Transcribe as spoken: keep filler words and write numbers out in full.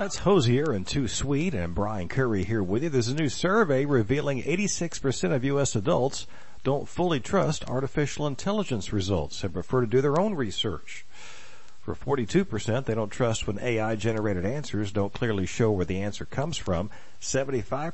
That's Hosier and Too Sweet, and Brian Curry here with you. There's a new survey revealing eighty-six percent of U S adults don't fully trust artificial intelligence results and prefer to do their own research. For forty-two percent, they don't trust when A I-generated answers don't clearly show where the answer comes from. seventy-five